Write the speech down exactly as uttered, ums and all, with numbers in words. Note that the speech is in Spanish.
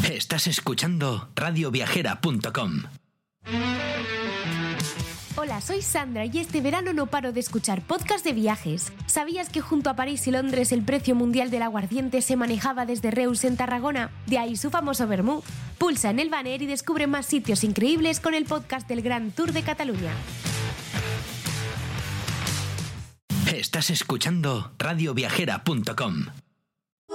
Estás escuchando radio viajera punto com. Hola, soy Sandra y este verano no paro de escuchar podcast de viajes. ¿Sabías que junto a París y Londres el precio mundial del aguardiente se manejaba desde Reus en Tarragona? De ahí su famoso vermú. Pulsa en el banner y descubre más sitios increíbles con el podcast del Gran Tour de Cataluña. Estás escuchando radio viajera punto com.